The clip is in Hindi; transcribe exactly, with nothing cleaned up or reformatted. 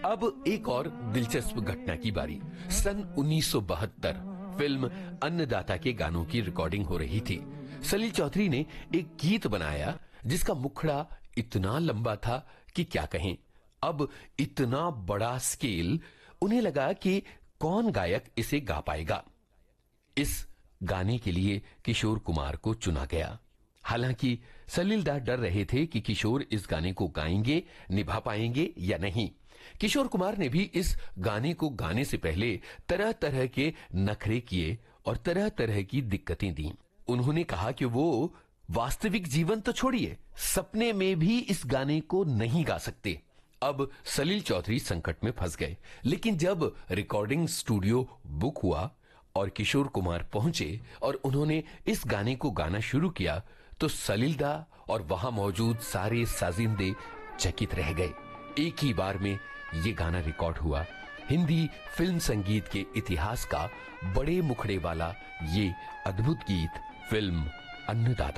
अब एक और दिलचस्प घटना की बारी। सन उन्नीस सौ बहत्तर फिल्म अन्नदाता के गानों की रिकॉर्डिंग हो रही थी। सलील चौधरी ने एक गीत बनाया जिसका मुखड़ा इतना लंबा था कि क्या कहें। अब इतना बड़ा स्केल, उन्हें लगा कि कौन गायक इसे गा पाएगा। इस गाने के लिए किशोर कुमार को चुना गया। हालांकि सलील दा डर रहे थे कि किशोर इस गाने को गाएंगे, निभा पाएंगे या नहीं। किशोर कुमार ने भी इस गाने को गाने से पहले तरह तरह के नखरे किए और तरह तरह की दिक्कतें दी। उन्होंने कहा कि वो वास्तविक जीवन तो छोड़िए, सपने में भी इस गाने को नहीं गा सकते। अब सलील चौधरी संकट में फंस गए। लेकिन जब रिकॉर्डिंग स्टूडियो बुक हुआ और किशोर कुमार पहुंचे और उन्होंने इस गाने को गाना शुरू किया तो सलील दा और वहां मौजूद सारे साजिंदे चकित रह गए। एक ही बार में ये गाना रिकॉर्ड हुआ। हिंदी फिल्म संगीत के इतिहास का बड़े मुखड़े वाला ये अद्भुत गीत फिल्म अन्नदाता